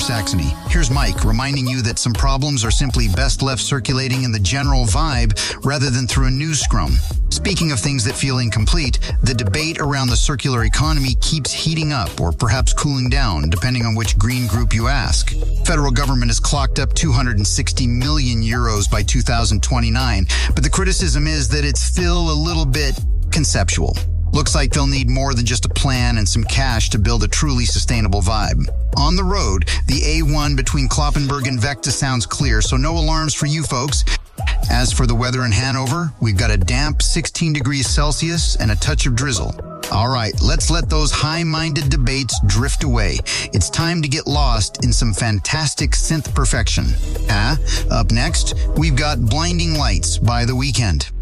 Saxony. Here's Mike reminding you that some problems are simply best left circulating in the general vibe rather than through a news scrum. Speaking of things that feel incomplete, the debate around the circular economy keeps heating up or perhaps cooling down, depending on which green group you ask. Federal government has clocked up 260 million euros by 2029, but the criticism is that it's still a little bit conceptual. Looks like they'll need more than just a plan and some cash to build a truly sustainable vibe. On the road, the A1 between Kloppenburg and Vecta sounds clear, so no alarms for you folks. As for the weather in Hanover, we've got a damp 16 degrees Celsius and a touch of drizzle. All right, let's let those high-minded debates drift away. It's time to get lost in some fantastic synth perfection. Up next, we've got Blinding Lights by The Weeknd.